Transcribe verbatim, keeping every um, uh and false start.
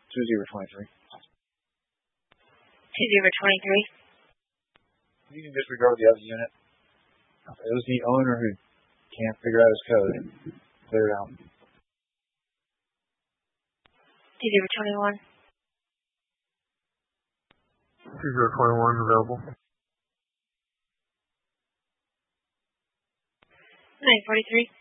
two zero twenty-three. two zero twenty-three. You can disregard the other unit. It was the owner who can't figure out his code. Clear it out. two zero twenty-one. two zero twenty-one available. nine forty-three.